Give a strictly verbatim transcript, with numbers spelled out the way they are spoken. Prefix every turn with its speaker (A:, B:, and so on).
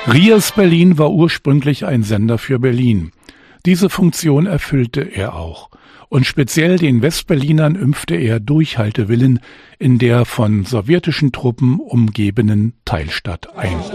A: Rias Berlin war ursprünglich ein Sender für Berlin. Diese Funktion erfüllte er auch. Und speziell den Westberlinern impfte er Durchhaltewillen in der von sowjetischen Truppen umgebenen Teilstadt ein.